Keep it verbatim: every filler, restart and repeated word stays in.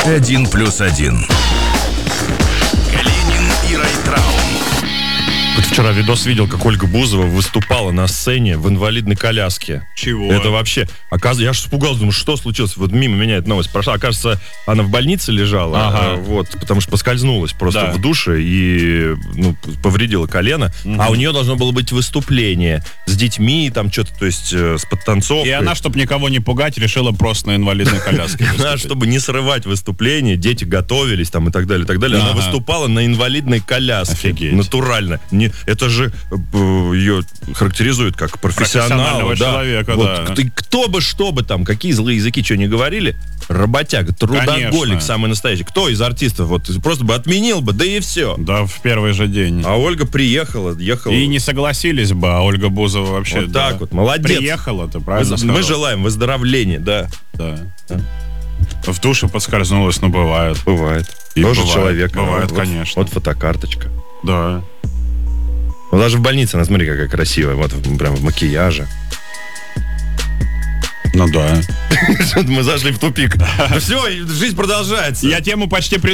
Один плюс один. Калинин и Райтрау. Вот вчера видос видел, как Ольга Бузова выступала на сцене в инвалидной коляске. Чего? Это вообще... Оказ... Я аж испугался, думаю, что случилось? Вот мимо меня эта новость прошла. Окажется, она в больнице лежала, Ага. а, вот, потому что поскользнулась просто Да. в душе и ну, повредила колено. Мгм. А у нее должно было быть выступление с детьми, там что-то, то есть э, с подтанцовкой. И она, чтобы никого не пугать, решила просто на инвалидной коляске Она, выступить. чтобы не срывать выступление, дети готовились там и так далее, и так далее. Она Ага. выступала на инвалидной коляске. Офигеть. Натурально. Не, это же э, ее характеризует как профессионала. Профессионального человека, Вот, да. кто, кто бы, что бы там, какие злые языки, что не говорили, работяга, трудоголик Конечно. самый настоящий. Кто из артистов вот просто бы отменил бы, да и все. Да, в первый же день. А Ольга приехала, ехала. И не согласились бы, а Ольга Бузова вообще... Вот да. так вот, молодец. Приехала, ты мы, правильно мы сказал. желаем выздоровления, да. Да. В душе подскользнулась, но бывает. Бывает. И Тоже бывает, человек. бывает, вот, конечно. Вот фотокарточка. Да. Ну, даже в больнице, она, смотри, какая красивая. Вот прям в макияже. Ну да. Мы зашли в тупик. Все, жизнь продолжается. Я тему почти